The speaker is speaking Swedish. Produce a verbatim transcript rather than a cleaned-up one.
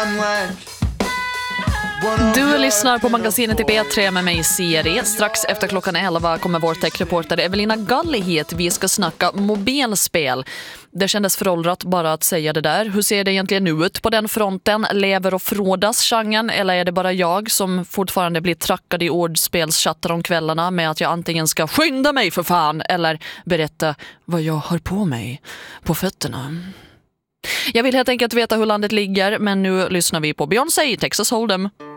Du lyssnar på magasinet i P tre med mig Siri. Strax efter klockan elva kommer vår techreporter Evelina Galli hit. Vi ska snacka mobilspel. Det kändes föråldrat bara att säga det där. Hur ser det egentligen ut på den fronten? Lever och frodas genren, eller är det bara jag som fortfarande blir trackad i ordspelschattar om kvällarna med att jag antingen ska skynda mig för fan eller berätta vad jag har på mig på fötterna? Jag vill helt enkelt veta hur landet ligger, men nu lyssnar vi på Beyoncé i Texas Hold'em.